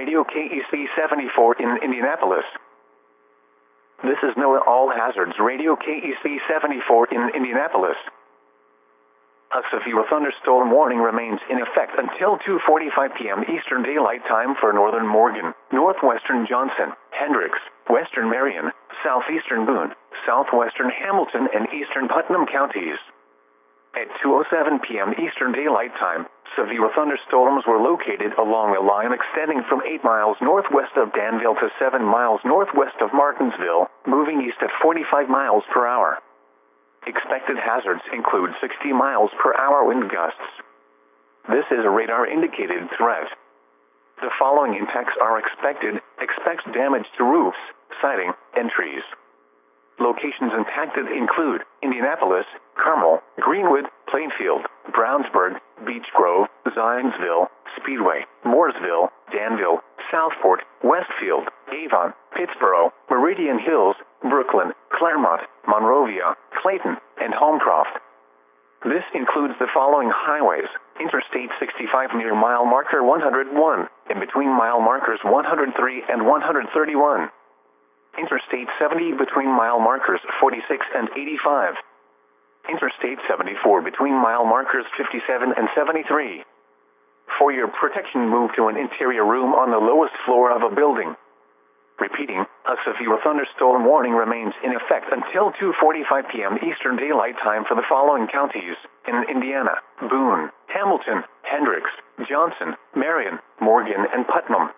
Radio KEC 74 in Indianapolis. This is NOAA All Hazards Radio KEC 74 in Indianapolis. A severe thunderstorm warning remains in effect until 2:45 p.m. Eastern Daylight Time for northern Morgan, northwestern Johnson, Hendricks, western Marion, southeastern Boone, southwestern Hamilton, and eastern Putnam counties. At 2:07 p.m. Eastern Daylight Time, severe thunderstorms were located along a line extending from 8 miles northwest of Danville to 7 miles northwest of Martinsville, moving east at 45 miles per hour. Expected hazards include 60 miles per hour wind gusts. This is a radar-indicated threat. The following impacts are expected. Expect damage to roofs, siding, and trees. Locations impacted include Indianapolis, Carmel, Greenwood, Plainfield, Brownsburg, Beech Grove, Zionsville, Speedway, Mooresville, Danville, Southport, Westfield, Avon, Pittsboro, Meridian Hills, Brooklyn, Claremont, Monrovia, Clayton, and Homecroft. This includes the following highways: Interstate 65 near mile marker 101, and between mile markers 103 and 131. Interstate 70 between mile markers 46 and 85. Interstate 74 between mile markers 57 and 73. For your protection, move to an interior room on the lowest floor of a building. Repeating, a severe thunderstorm warning remains in effect until 2:45 p.m. Eastern Daylight Time for the following counties in Indiana: Boone, Hamilton, Hendricks, Johnson, Marion, Morgan, and Putnam.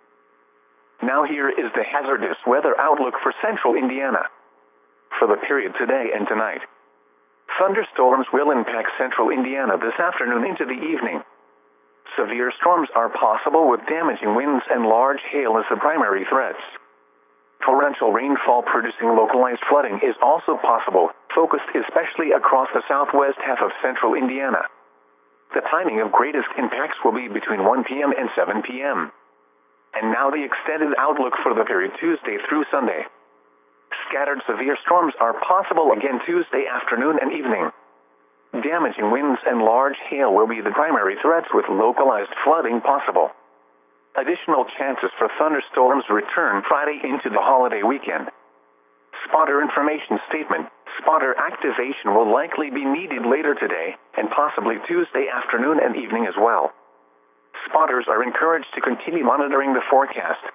Now here is the hazardous weather outlook for central Indiana. For the period today and tonight, thunderstorms will impact central Indiana this afternoon into the evening. Severe storms are possible with damaging winds and large hail as the primary threats. Torrential rainfall producing localized flooding is also possible, focused especially across the southwest half of central Indiana. The timing of greatest impacts will be between 1 p.m. and 7 p.m. And now the extended outlook for the period Tuesday through Sunday. Scattered severe storms are possible again Tuesday afternoon and evening. Damaging winds and large hail will be the primary threats, with localized flooding possible. Additional chances for thunderstorms return Friday into the holiday weekend. Spotter information statement: spotter activation will likely be needed later today, and possibly Tuesday afternoon and evening as well. Spotters are encouraged to continue monitoring the forecast.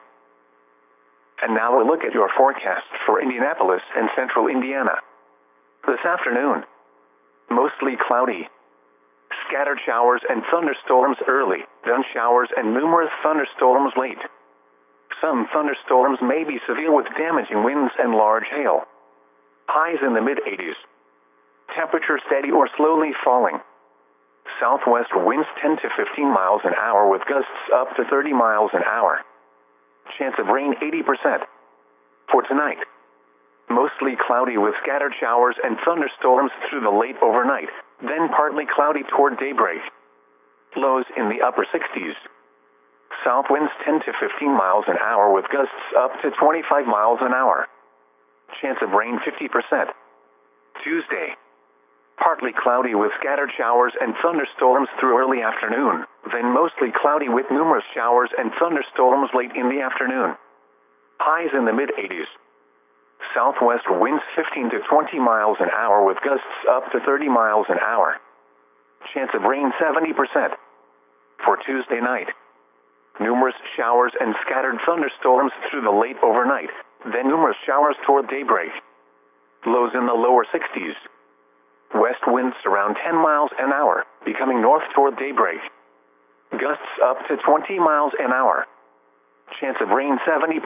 And now we'll look at your forecast for Indianapolis and central Indiana. This afternoon, mostly cloudy. Scattered showers and thunderstorms early, then showers and numerous thunderstorms late. Some thunderstorms may be severe with damaging winds and large hail. Highs in the mid-80s. Temperature steady or slowly falling. Southwest winds 10 to 15 miles an hour with gusts up to 30 miles an hour. Chance of rain 80%. For tonight, mostly cloudy with scattered showers and thunderstorms through the late overnight, then partly cloudy toward daybreak. Lows in the upper 60s. South winds 10 to 15 miles an hour with gusts up to 25 miles an hour. Chance of rain 50%. Tuesday, partly cloudy with scattered showers and thunderstorms through early afternoon, then mostly cloudy with numerous showers and thunderstorms late in the afternoon. Highs in the mid-80s. Southwest winds 15 to 20 miles an hour with gusts up to 30 miles an hour. Chance of rain 70%. For Tuesday night, numerous showers and scattered thunderstorms through the late overnight, then numerous showers toward daybreak. Lows in the lower 60s. West winds around 10 miles an hour, becoming north toward daybreak. Gusts up to 20 miles an hour. Chance of rain 70%.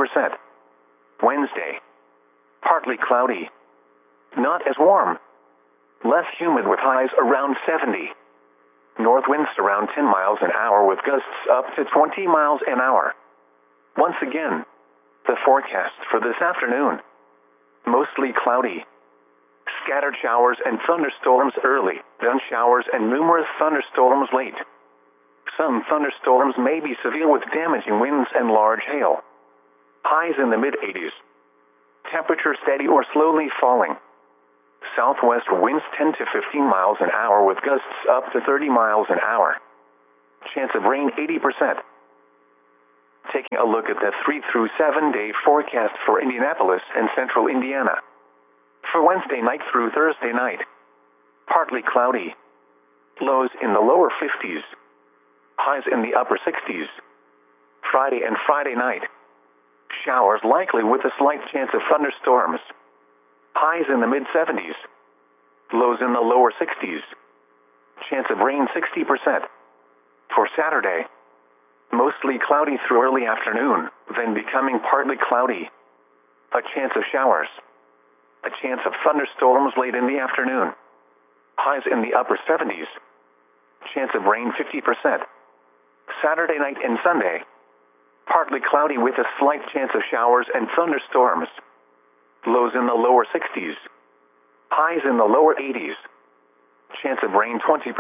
Wednesday, partly cloudy. Not as warm. Less humid with highs around 70. North winds around 10 miles an hour with gusts up to 20 miles an hour. Once again, the forecast for this afternoon. Mostly cloudy. Scattered showers and thunderstorms early, then showers and numerous thunderstorms late. Some thunderstorms may be severe with damaging winds and large hail. Highs in the mid-80s. Temperature steady or slowly falling. Southwest winds 10 to 15 miles an hour with gusts up to 30 miles an hour. Chance of rain 80%. Taking a look at the 3 through 7 day forecast for Indianapolis and central Indiana. For Wednesday night through Thursday night, partly cloudy. Lows in the lower 50s. Highs in the upper 60s. Friday and Friday night. Showers likely with a slight chance of thunderstorms. Highs in the mid-70s. Lows in the lower 60s. Chance of rain 60%. For Saturday, mostly cloudy through early afternoon, then becoming partly cloudy. A chance of showers. A chance of thunderstorms late in the afternoon. Highs in the upper 70s. Chance of rain 50%. Saturday night and Sunday, partly cloudy with a slight chance of showers and thunderstorms. Lows in the lower 60s. Highs in the lower 80s. Chance of rain 20%.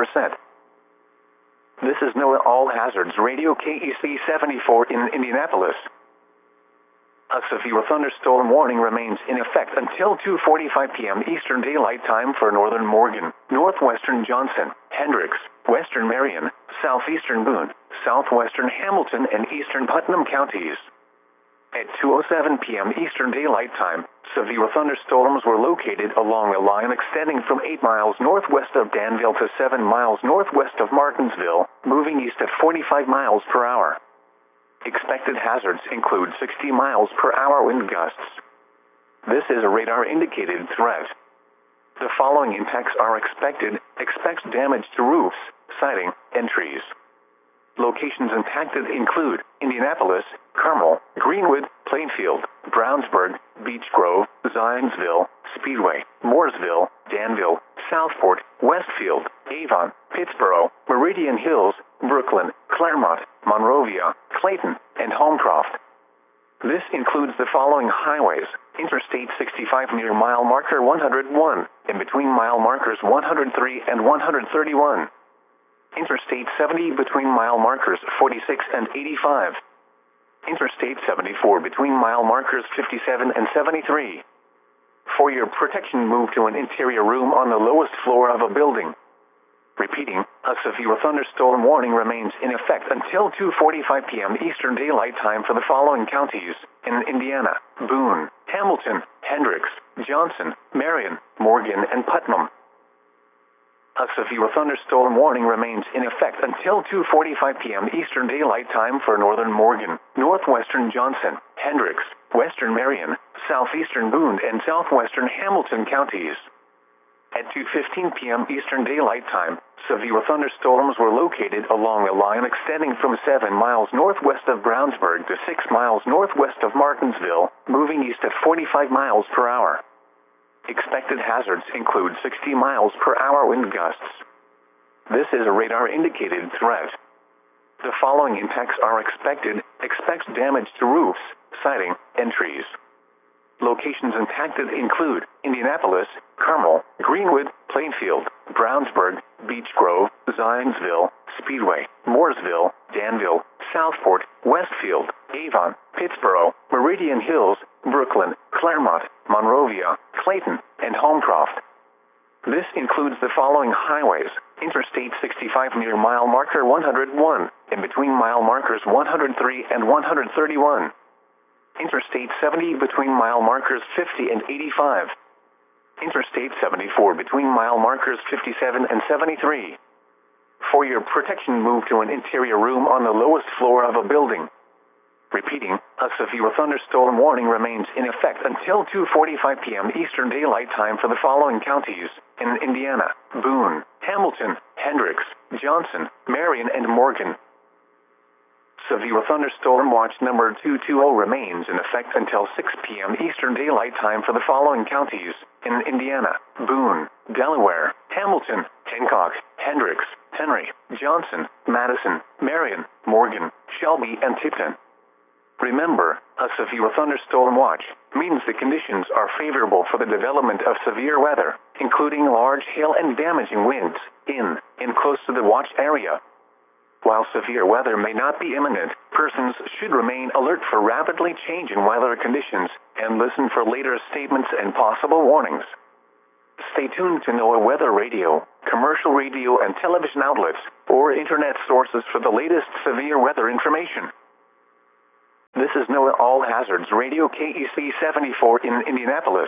This is NOAA All Hazards Radio KEC 74 in Indianapolis. A severe thunderstorm warning remains in effect until 2:45 p.m. Eastern Daylight Time for northern Morgan, northwestern Johnson, Hendricks, western Marion, southeastern Boone, southwestern Hamilton, and eastern Putnam counties. At 2:07 p.m. Eastern Daylight Time, severe thunderstorms were located along a line extending from 8 miles northwest of Danville to 7 miles northwest of Martinsville, moving east at 45 miles per hour. Expected hazards include 60 miles per hour wind gusts. This is a radar-indicated threat. The following impacts are expected. Expect damage to roofs, siding, and trees. Locations impacted include Indianapolis, Carmel, Greenwood, Plainfield, Brownsburg, Beech Grove, Zionsville, Speedway, Mooresville, Danville, Southport, Westfield, Avon, Pittsboro, Meridian Hills, Brooklyn, Claremont, Monrovia, Clayton, and Holmcroft. This includes the following highways: Interstate 65 near mile marker 101, in between mile markers 103 and 131. Interstate 70 between mile markers 46 and 85. Interstate 74 between mile markers 57 and 73. For your protection, move to an interior room on the lowest floor of a building. Repeating, a severe thunderstorm warning remains in effect until 2:45 p.m. Eastern Daylight Time for the following counties in Indiana: Boone, Hamilton, Hendricks, Johnson, Marion, Morgan, and Putnam. A severe thunderstorm warning remains in effect until 2:45 p.m. Eastern Daylight Time for northern Morgan, northwestern Johnson, Hendricks, western Marion, southeastern Boone, and southwestern Hamilton counties. At 2:15 p.m. Eastern Daylight Time, severe thunderstorms were located along a line extending from 7 miles northwest of Brownsburg to 6 miles northwest of Martinsville, moving east at 45 miles per hour. Expected hazards include 60 miles per hour wind gusts. This is a radar-indicated threat. The following impacts are expected. Expect damage to roofs, siding, and trees. Locations impacted include Indianapolis, Carmel, Greenwood, Plainfield, Brownsburg, Beech Grove, Zionsville, Speedway, Mooresville, Danville, Southport, Westfield, Avon, Pittsboro, Meridian Hills, Brooklyn, Claremont, Monrovia, Clayton, and Holmcroft. This includes the following highways: Interstate 65 near mile marker 101, in between mile markers 103 and 131. Interstate 70 between mile markers 50 and 85. Interstate 74 between mile markers 57 and 73. For your protection, move to an interior room on the lowest floor of a building. Repeating, a severe thunderstorm warning remains in effect until 2:45 p.m. Eastern Daylight Time for the following counties in Indiana: Boone, Hamilton, Hendricks, Johnson, Marion, and Morgan. Severe thunderstorm watch number 220 remains in effect until 6 p.m. Eastern Daylight Time for the following counties in Indiana: Boone, Delaware, Hamilton, Hancock, Hendricks, Henry, Johnson, Madison, Marion, Morgan, Shelby, and Tipton. Remember, a severe thunderstorm watch means the conditions are favorable for the development of severe weather, including large hail and damaging winds, in and close to the watch area. While severe weather may not be imminent, persons should remain alert for rapidly changing weather conditions and listen for later statements and possible warnings. Stay tuned to NOAA Weather Radio, commercial radio and television outlets, or internet sources for the latest severe weather information. is NOAA All Hazards Radio KEC 74 in Indianapolis.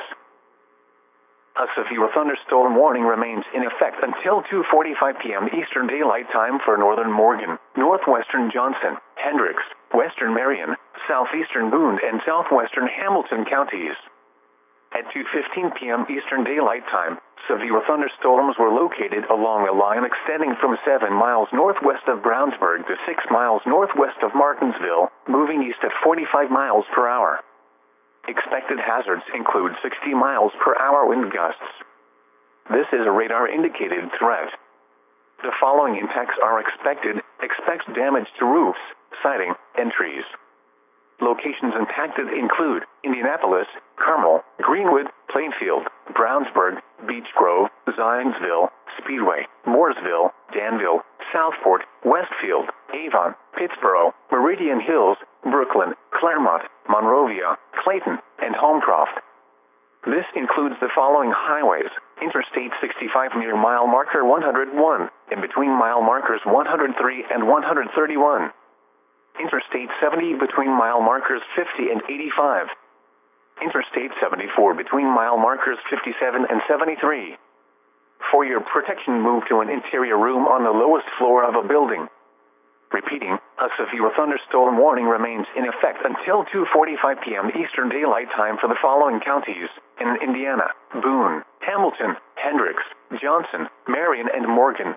A severe thunderstorm warning remains in effect until 2:45 p.m. Eastern Daylight Time for northern Morgan, northwestern Johnson, Hendricks, western Marion, southeastern Boone, and southwestern Hamilton counties. At 2:15 p.m. Eastern Daylight Time, severe thunderstorms were located along a line extending from 7 miles northwest of Brownsburg to 6 miles northwest of Martinsville, moving east at 45 miles per hour. Expected hazards include 60 miles per hour wind gusts. This is a radar-indicated threat. The following impacts are expected. Expect damage to roofs, siding, and trees. Locations impacted include Indianapolis, Carmel, Greenwood, Plainfield, Brownsburg, Beech Grove, Zionsville, Speedway, Mooresville, Danville, Southport, Westfield, Avon, Pittsboro, Meridian Hills, Brooklyn, Claremont, Monrovia, Clayton, and Homecroft. This includes the following highways: Interstate 65 near mile marker 101, in between mile markers 103 and 131. Interstate 70 between mile markers 50 and 85. Interstate 74 between mile markers 57 and 73. For your protection, move to an interior room on the lowest floor of a building. Repeating, a severe thunderstorm warning remains in effect until 2:45 p.m. Eastern Daylight Time for the following counties in Indiana: Boone, Hamilton, Hendricks, Johnson, Marion, and Morgan.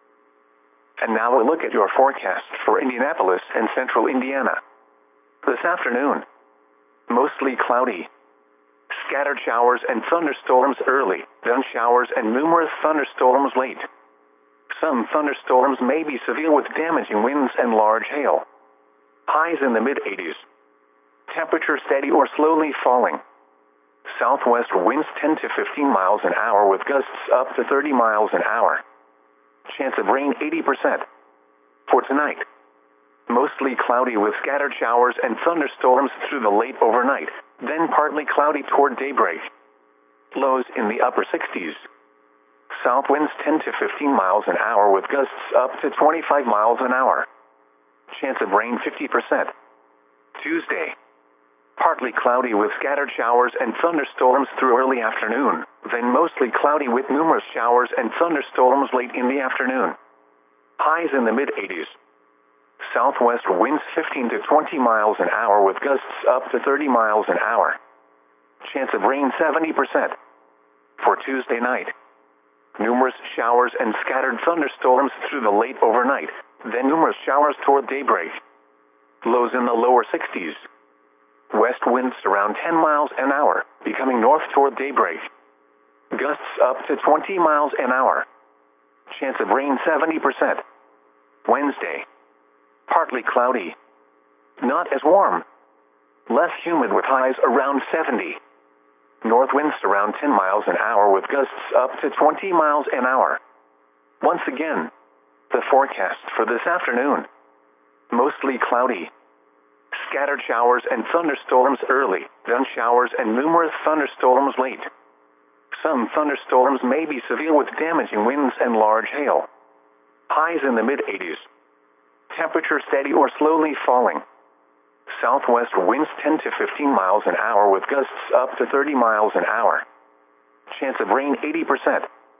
And now a look at your forecast for Indianapolis and central Indiana. This afternoon, mostly cloudy. Scattered showers and thunderstorms early, then showers and numerous thunderstorms late. Some thunderstorms may be severe with damaging winds and large hail. Highs in the mid-80s. Temperature steady or slowly falling. Southwest winds 10 to 15 miles an hour with gusts up to 30 miles an hour. Chance of rain 80%. For tonight, mostly cloudy with scattered showers and thunderstorms through the late overnight, then partly cloudy toward daybreak. Lows in the upper 60s. South winds 10 to 15 miles an hour with gusts up to 25 miles an hour. Chance of rain 50%. Tuesday, partly cloudy with scattered showers and thunderstorms through early afternoon, then mostly cloudy with numerous showers and thunderstorms late in the afternoon. Highs in the mid-80s. Southwest winds 15 to 20 miles an hour with gusts up to 30 miles an hour. Chance of rain 70%. For Tuesday night, numerous showers and scattered thunderstorms through the late overnight, then numerous showers toward daybreak. Lows in the lower 60s. West winds around 10 miles an hour, becoming north toward daybreak. Gusts up to 20 miles an hour. Chance of rain 70%. Wednesday, partly cloudy. Not as warm. Less humid with highs around 70. North winds around 10 miles an hour with gusts up to 20 miles an hour. Once again, the forecast for this afternoon. Mostly cloudy. Scattered showers and thunderstorms early, then showers and numerous thunderstorms late. Some thunderstorms may be severe with damaging winds and large hail. Highs in the mid-80s. Temperature steady or slowly falling. Southwest winds 10 to 15 miles an hour with gusts up to 30 miles an hour. Chance of rain 80%.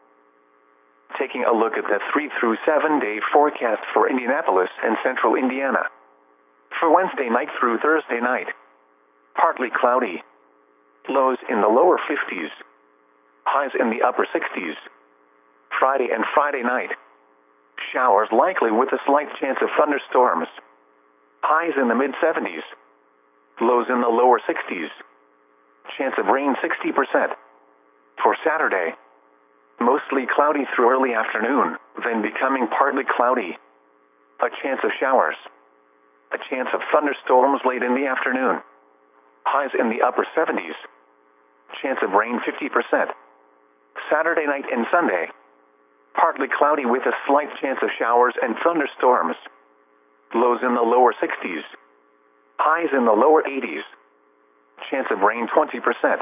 Taking a look at the 3 through 7 day forecast for Indianapolis and central Indiana. For Wednesday night through Thursday night, partly cloudy. Lows in the lower 50s. Highs in the upper 60s. Friday and Friday night, showers likely with a slight chance of thunderstorms. Highs in the mid-70s. Lows in the lower 60s. Chance of rain 60%. For Saturday, mostly cloudy through early afternoon, then becoming partly cloudy. A chance of showers. A chance of thunderstorms late in the afternoon. Highs in the upper 70s. Chance of rain 50%. Saturday night and Sunday, partly cloudy with a slight chance of showers and thunderstorms. Lows in the lower 60s. Highs in the lower 80s. Chance of rain 20%.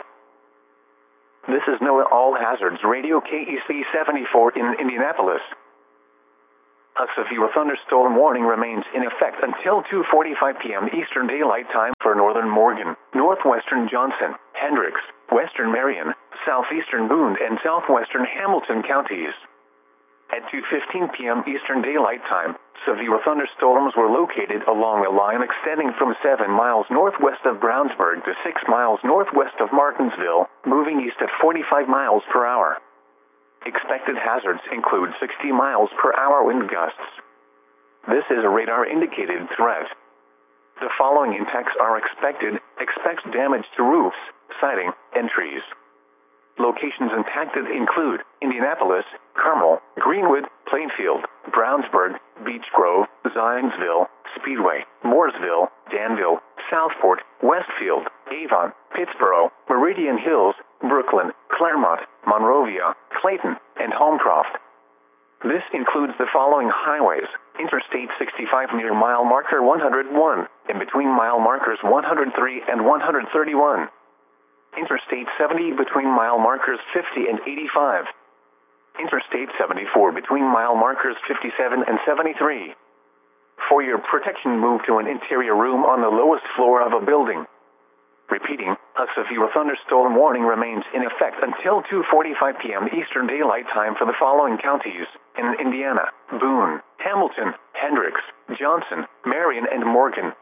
This is NOAA All Hazards Radio KEC 74 in Indianapolis. A severe thunderstorm warning remains in effect until 2:45 p.m. Eastern Daylight Time for northern Morgan, northwestern Johnson, Hendricks, western Marion, southeastern Boone, and southwestern Hamilton counties. At 2:15 p.m. Eastern Daylight Time, severe thunderstorms were located along a line extending from 7 miles northwest of Brownsburg to 6 miles northwest of Martinsville, moving east at 45 miles per hour. Expected hazards include 60 miles per hour wind gusts. This is a radar-indicated threat. The following impacts are expected. Expect damage to roofs, siding, and trees. Locations impacted include Indianapolis, Carmel, Greenwood, Plainfield, Brownsburg, Beech Grove, Zionsville, Speedway, Mooresville, Danville, Southport, Westfield, Avon, Pittsboro, Meridian Hills, Brooklyn, Claremont, Monrovia, Clayton, and Homecroft. This includes the following highways: Interstate 65 near mile marker 101, in between mile markers 103 and 131. Interstate 70 between mile markers 50 and 85. Interstate 74 between mile markers 57 and 73. For your protection, move to an interior room on the lowest floor of a building. Repeating, a severe thunderstorm warning remains in effect until 2:45 p.m. Eastern Daylight Time for the following counties in Indiana: Boone, Hamilton, Hendricks, Johnson, Marion, and Morgan.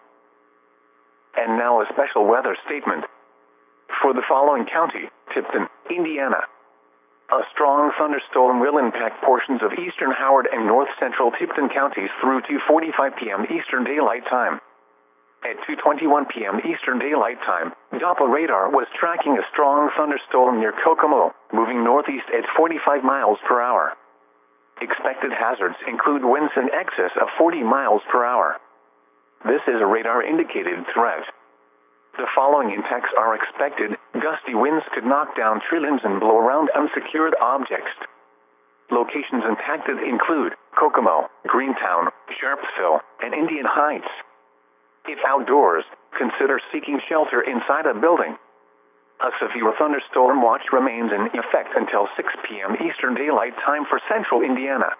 And now a special weather statement. For the following county, Tipton, Indiana. A strong thunderstorm will impact portions of eastern Howard and north-central Tipton counties through 2:45 p.m. Eastern Daylight Time. At 2:21 p.m. Eastern Daylight Time, Doppler radar was tracking a strong thunderstorm near Kokomo, moving northeast at 45 miles per hour. Expected hazards include winds in excess of 40 miles per hour. This is a radar-indicated threat. The following impacts are expected. Gusty winds could knock down tree limbs and blow around unsecured objects. Locations impacted include Kokomo, Greentown, Sharpsville, and Indian Heights. If outdoors, consider seeking shelter inside a building. A severe thunderstorm watch remains in effect until 6 p.m. Eastern Daylight Time for central Indiana.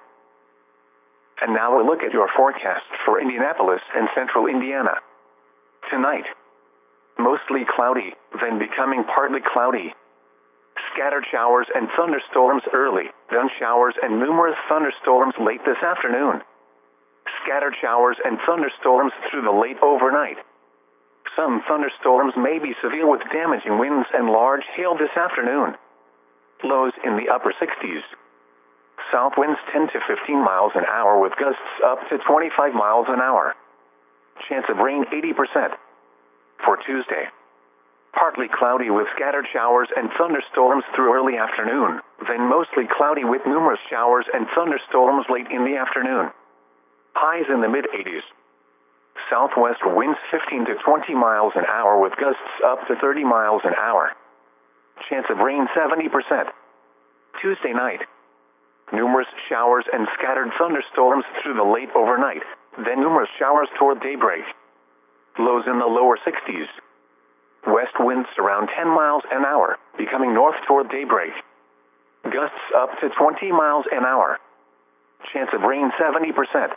And now a look at your forecast for Indianapolis and central Indiana. Tonight, mostly cloudy, then becoming partly cloudy. Scattered showers and thunderstorms early, then showers and numerous thunderstorms late this afternoon. Scattered showers and thunderstorms through the late overnight. Some thunderstorms may be severe with damaging winds and large hail this afternoon. Lows in the upper 60s. South winds 10 to 15 miles an hour with gusts up to 25 miles an hour. Chance of rain 80%. For Tuesday, partly cloudy with scattered showers and thunderstorms through early afternoon, then mostly cloudy with numerous showers and thunderstorms late in the afternoon. Highs in the mid-80s. Southwest winds 15 to 20 miles an hour with gusts up to 30 miles an hour. Chance of rain 70%. Tuesday night, numerous showers and scattered thunderstorms through the late overnight, then numerous showers toward daybreak. Lows in the lower 60s. West winds around 10 miles an hour, becoming north toward daybreak. Gusts up to 20 miles an hour. Chance of rain 70%.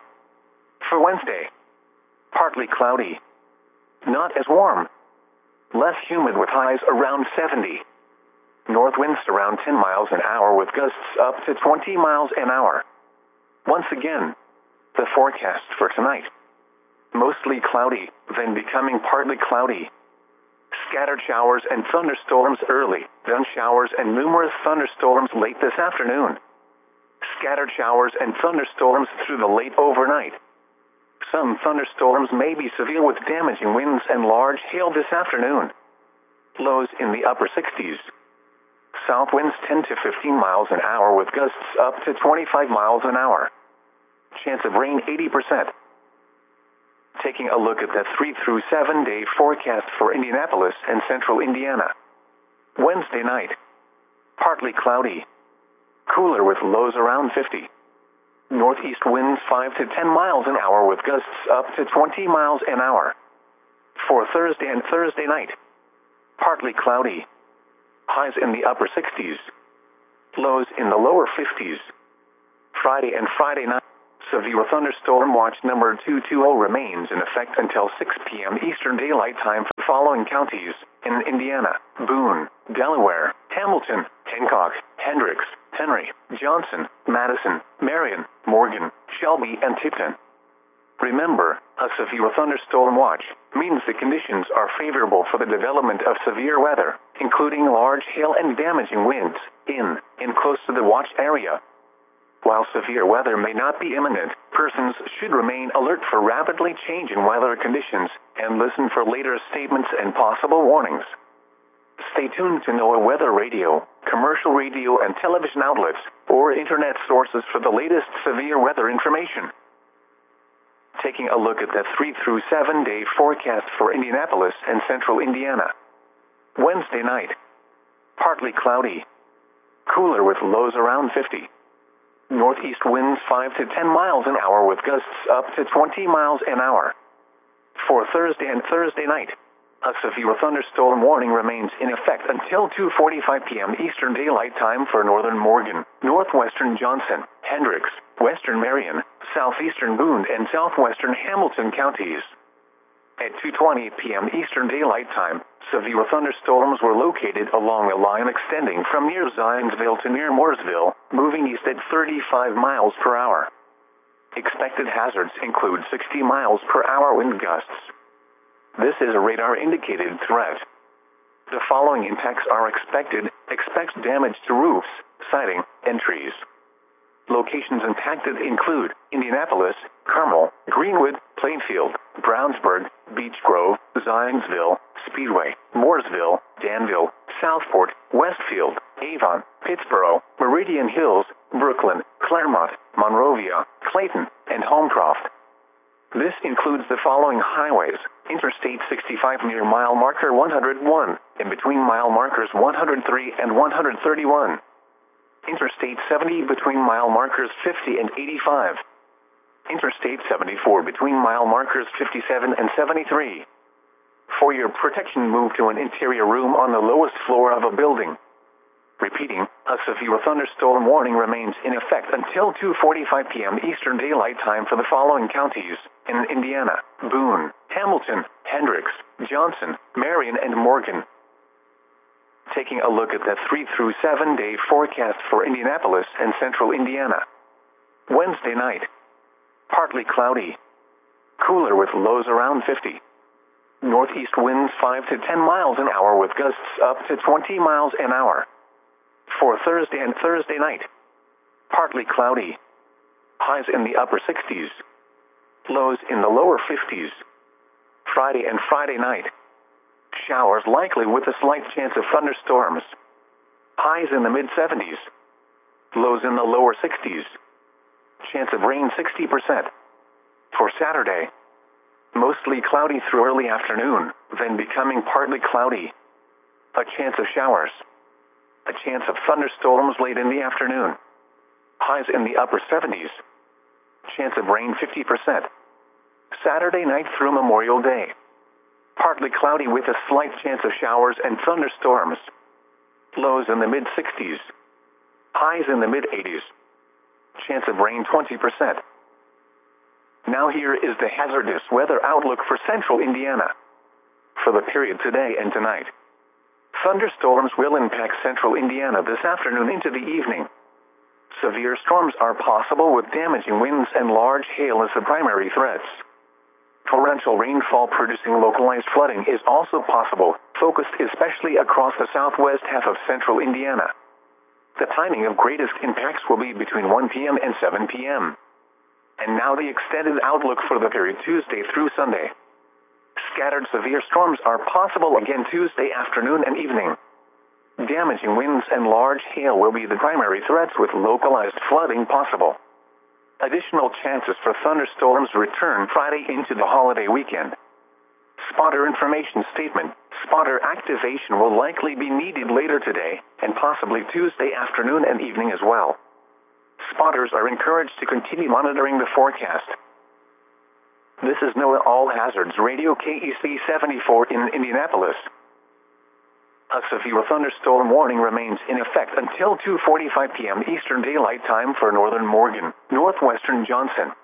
For Wednesday, partly cloudy. Not as warm. Less humid with highs around 70. North winds around 10 miles an hour with gusts up to 20 miles an hour. Once again, the forecast for tonight. Mostly cloudy, then becoming partly cloudy. Scattered showers and thunderstorms early, then showers and numerous thunderstorms late this afternoon. Scattered showers and thunderstorms through the late overnight. Some thunderstorms may be severe with damaging winds and large hail this afternoon. Lows in the upper 60s. South winds 10 to 15 miles an hour with gusts up to 25 miles an hour. Chance of rain 80%. Taking a look at the 3 through 7 day forecast for Indianapolis and central Indiana. Wednesday night, partly cloudy. Cooler with lows around 50. Northeast winds 5 to 10 miles an hour with gusts up to 20 miles an hour. For Thursday and Thursday night, partly cloudy. Highs in the upper 60s. Lows in the lower 50s. Friday and Friday night, severe thunderstorm watch number 220 remains in effect until 6 p.m. Eastern Daylight Time for the following counties in Indiana: Boone, Delaware, Hamilton, Hancock, Hendricks, Henry, Johnson, Madison, Marion, Morgan, Shelby, and Tipton. Remember, a severe thunderstorm watch means the conditions are favorable for the development of severe weather, including large hail and damaging winds, in close to the watch area. While severe weather may not be imminent, persons should remain alert for rapidly changing weather conditions and listen for later statements and possible warnings. Stay tuned to NOAA Weather Radio, commercial radio and television outlets, or internet sources for the latest severe weather information. Taking a look at the 3 through 7 day forecast for Indianapolis and central Indiana. Wednesday night. Partly cloudy. Cooler with lows around 50. Northeast winds 5 to 10 miles an hour with gusts up to 20 miles an hour. For Thursday and Thursday night, a severe thunderstorm warning remains in effect until 2:45 p.m. Eastern Daylight Time for northern Morgan, northwestern Johnson, Hendricks, western Marion, southeastern Boone, and southwestern Hamilton counties. At 2:20 p.m. Eastern Daylight Time, severe thunderstorms were located along a line extending from near Zionsville to near Mooresville, moving east at 35 miles per hour. Expected hazards include 60 miles per hour wind gusts. This is a radar-indicated threat. The following impacts are expected. Expect damage to roofs, siding, and trees. Locations impacted include Indianapolis, Carmel, Greenwood, Plainfield, Brownsburg, Beech Grove, Zionsville, Speedway, Mooresville, Danville, Southport, Westfield, Avon, Pittsboro, Meridian Hills, Brooklyn, Claremont, Monrovia, Clayton, and Homecroft. This includes the following highways: Interstate 65 near mile marker 101, in between mile markers 103 and 131. Interstate 70 between mile markers 50 and 85. Interstate 74 between mile markers 57 and 73. For your protection, move to an interior room on the lowest floor of a building. Repeating, a severe thunderstorm warning remains in effect until 2:45 p.m. Eastern Daylight Time for the following counties in Indiana: Boone, Hamilton, Hendricks, Johnson, Marion, and Morgan. Taking a look at the 3 through 7 day forecast for Indianapolis and central Indiana. Wednesday night. Partly cloudy. Cooler with lows around 50. Northeast winds 5 to 10 miles an hour with gusts up to 20 miles an hour. For Thursday and Thursday night. Partly cloudy. Highs in the upper 60s. Lows in the lower 50s. Friday and Friday night. Showers likely with a slight chance of thunderstorms. Highs in the mid-70s. Lows in the lower 60s. Chance of rain 60%. For Saturday, mostly cloudy through early afternoon, then becoming partly cloudy. A chance of showers. A chance of thunderstorms late in the afternoon. Highs in the upper 70s. Chance of rain 50%. Saturday night through Memorial Day. Partly cloudy with a slight chance of showers and thunderstorms. Lows in the mid-60s. Highs in the mid-80s. Chance of rain 20%. Now here is the hazardous weather outlook for central Indiana. For the period today and tonight. Thunderstorms will impact central Indiana this afternoon into the evening. Severe storms are possible with damaging winds and large hail as the primary threats. Torrential rainfall producing localized flooding is also possible, focused especially across the southwest half of central Indiana. The timing of greatest impacts will be between 1 p.m. and 7 p.m. And now the extended outlook for the period Tuesday through Sunday. Scattered severe storms are possible again Tuesday afternoon and evening. Damaging winds and large hail will be the primary threats with localized flooding possible. Additional chances for thunderstorms return Friday into the holiday weekend. Spotter information statement. Spotter activation will likely be needed later today and possibly Tuesday afternoon and evening as well. Spotters are encouraged to continue monitoring the forecast. This is NOAA All Hazards Radio KEC 74 in Indianapolis. A severe thunderstorm warning remains in effect until 2:45 p.m. Eastern Daylight Time for northern Morgan, northwestern Johnson,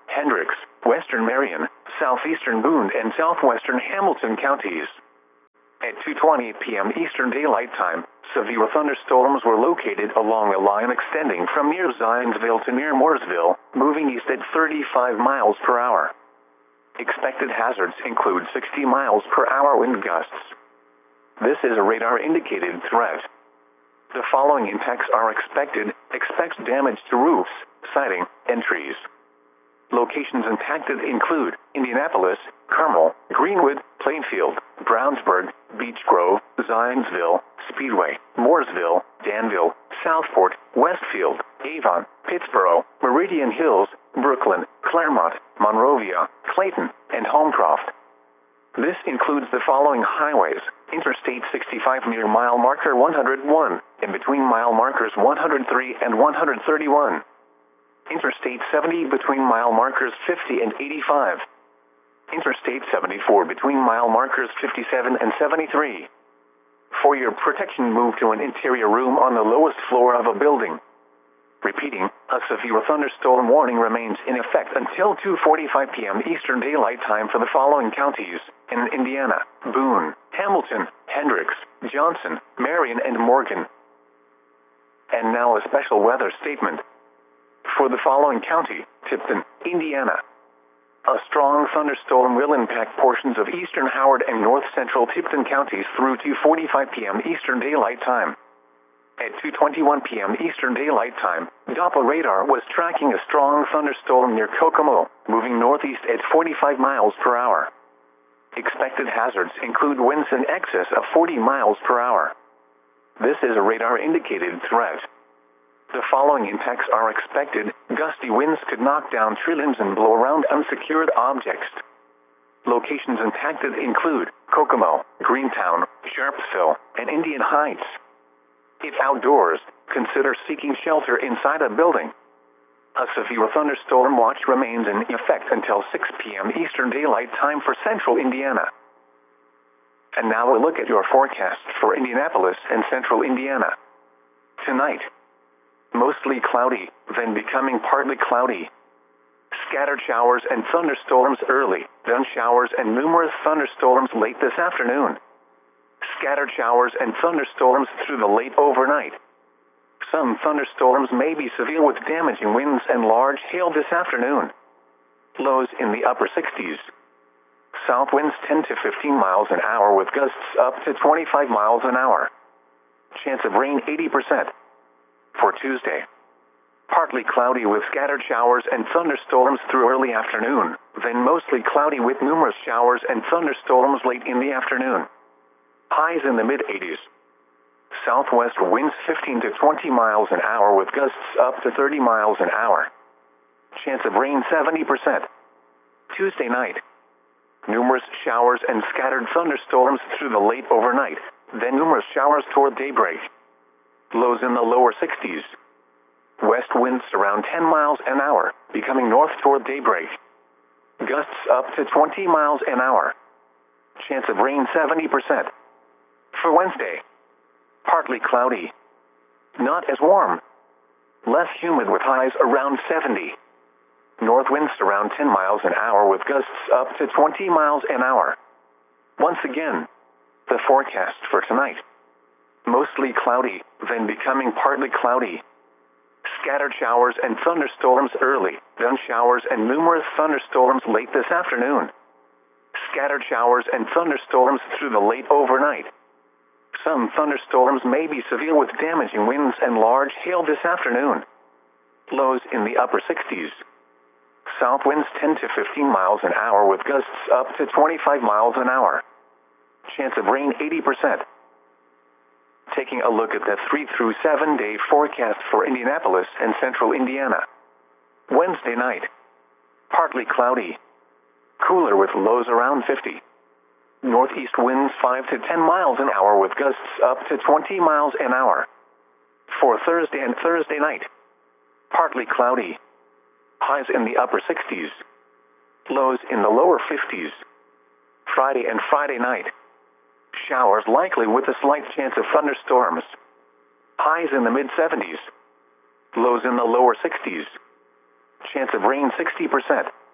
Hendricks, western Marion, southeastern Boone, and southwestern Hamilton counties. At 2:20 p.m. Eastern Daylight Time, severe thunderstorms were located along a line extending from near Zionsville to near Mooresville, moving east at 35 miles per hour. Expected hazards include 60 miles per hour wind gusts. This is a radar-indicated threat. The following impacts are expected. Expect damage to roofs, siding, and trees. Locations impacted include Indianapolis, Carmel, Greenwood, Plainfield, Brownsburg, Beech Grove, Zionsville, Speedway, Mooresville, Danville, Southport, Westfield, Avon, Pittsboro, Meridian Hills, Brooklyn, Claremont, Monrovia, Clayton, and Homecroft. This includes the following highways: Interstate 65 near mile marker 101, and between mile markers 103 and 131. Interstate 70 between mile markers 50 and 85. Interstate 74 between mile markers 57 and 73. For your protection, move to an interior room on the lowest floor of a building. Repeating, a severe thunderstorm warning remains in effect until 2:45 p.m. Eastern Daylight Time for the following counties in Indiana: Boone, Hamilton, Hendricks, Johnson, Marion, and Morgan. And now a special weather statement. For the following county, Tipton, Indiana. A strong thunderstorm will impact portions of eastern Howard and north-central Tipton counties through 2:45 p.m. Eastern Daylight Time. At 2:21 p.m. Eastern Daylight Time, Doppler radar was tracking a strong thunderstorm near Kokomo, moving northeast at 45 miles per hour. Expected hazards include winds in excess of 40 miles per hour. This is a radar-indicated threat. The following impacts are expected. Gusty winds could knock down tree limbs and blow around unsecured objects. Locations impacted include Kokomo, Greentown, Sharpsville, and Indian Heights. If outdoors, consider seeking shelter inside a building. A severe thunderstorm watch remains in effect until 6 p.m. Eastern Daylight Time for central Indiana. And now a look at your forecast for Indianapolis and central Indiana. Tonight, mostly cloudy, then becoming partly cloudy. Scattered showers and thunderstorms early, then showers and numerous thunderstorms late this afternoon. Scattered showers and thunderstorms through the late overnight. Some thunderstorms may be severe with damaging winds and large hail this afternoon. Lows in the upper 60s. South winds 10 to 15 miles an hour with gusts up to 25 miles an hour. Chance of rain 80%. For Tuesday, partly cloudy with scattered showers and thunderstorms through early afternoon, then mostly cloudy with numerous showers and thunderstorms late in the afternoon. Highs in the mid-80s. Southwest winds 15 to 20 miles an hour with gusts up to 30 miles an hour. Chance of rain 70%. Tuesday night, numerous showers and scattered thunderstorms through the late overnight, then numerous showers toward daybreak. Lows in the lower 60s. West winds around 10 miles an hour, becoming north toward daybreak. Gusts up to 20 miles an hour. Chance of rain 70%. For Wednesday, partly cloudy. Not as warm. Less humid with highs around 70. North winds around 10 miles an hour with gusts up to 20 miles an hour. Once again, the forecast for tonight. Mostly cloudy, then becoming partly cloudy. Scattered showers and thunderstorms early, then showers and numerous thunderstorms late this afternoon. Scattered showers and thunderstorms through the late overnight. Some thunderstorms may be severe with damaging winds and large hail this afternoon. Lows in the upper 60s. South winds 10 to 15 miles an hour with gusts up to 25 miles an hour. Chance of rain 80%. Taking a look at the 3 through 7 day forecast for Indianapolis and central Indiana. Wednesday night, partly cloudy. Cooler with lows around 50. Northeast winds 5 to 10 miles an hour with gusts up to 20 miles an hour. For Thursday and Thursday night, partly cloudy. Highs in the upper 60s. Lows in the lower 50s. Friday and Friday night, showers likely with a slight chance of thunderstorms. Highs in the mid-70s. Lows in the lower 60s. Chance of rain 60%.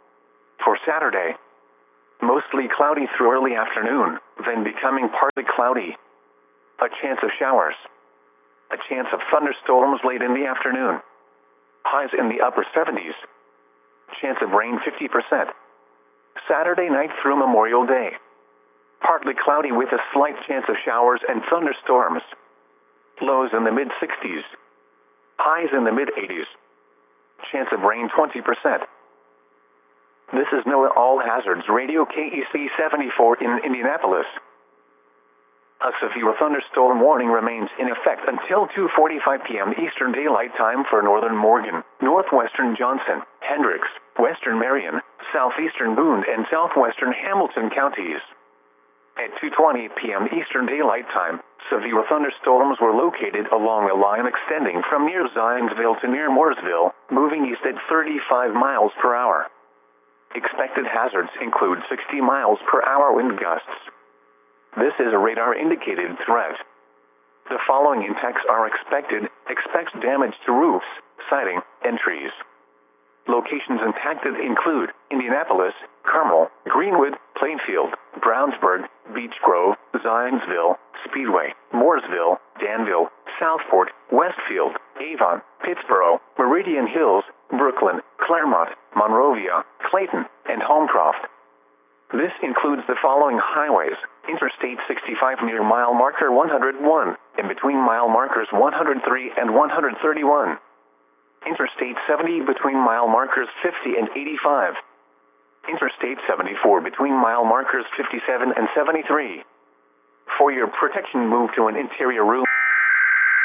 for Saturday. Mostly cloudy through early afternoon, then becoming partly cloudy. A chance of showers. A chance of thunderstorms late in the afternoon. Highs in the upper 70s. Chance of rain 50%. Saturday night through Memorial Day. Partly cloudy with a slight chance of showers and thunderstorms. Lows in the mid-60s. Highs in the mid-80s. Chance of rain 20%. This is NOAA All Hazards Radio KEC 74 in Indianapolis. A severe thunderstorm warning remains in effect until 2:45 p.m. Eastern Daylight Time for northern Morgan, northwestern Johnson, Hendricks, western Marion, southeastern Boone, and southwestern Hamilton counties. At 2:20 p.m. Eastern Daylight Time, severe thunderstorms were located along a line extending from near Zionsville to near Mooresville, moving east at 35 miles per hour. Expected hazards include 60 miles per hour wind gusts. This is a radar-indicated threat. The following impacts are expected. Expect damage to roofs, siding, and trees. Locations impacted include Indianapolis, Carmel, Greenwood, Plainfield, Brownsburg, Beech Grove, Zionsville, Speedway, Mooresville, Danville, Southport, Westfield, Avon, Pittsboro, Meridian Hills, Brooklyn, Claremont, Monrovia, Clayton, and Homecroft. This includes the following highways: Interstate 65 near mile marker 101, and between mile markers 103 and 131. Interstate 70 between mile markers 50 and 85. Interstate 74 between mile markers 57 and 73. For your protection, move to an interior room.